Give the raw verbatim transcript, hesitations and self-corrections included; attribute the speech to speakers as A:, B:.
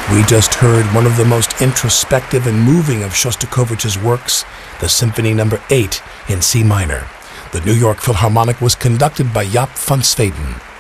A: We just heard one of the most introspective and moving of Shostakovich's works, the Symphony Number eight in C minor. The New York Philharmonic was conducted by Jaap van Zweden.